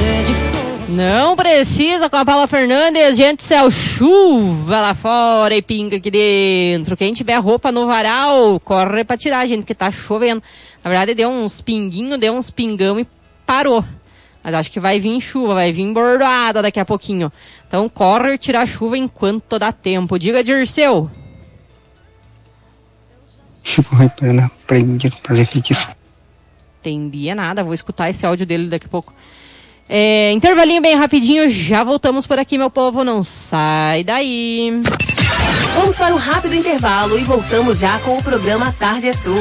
Não precisa com a Paula Fernandes, gente do céu, chuva lá fora e pinga aqui dentro. Quem tiver roupa no varal, corre pra tirar, gente, porque tá chovendo. Na verdade, deu uns pinguinhos, deu uns pingão e parou. Mas acho que vai vir chuva, vai vir bordoada daqui a pouquinho. Então corre tirar a chuva enquanto dá tempo. Diga, Dirceu. Chuva prendido pra refletir. Entendia nada, vou escutar esse áudio dele daqui a pouco. Intervalinho bem rapidinho, já voltamos por aqui, meu povo, não sai daí. Vamos para um rápido intervalo e voltamos já com o programa Tarde é Sua.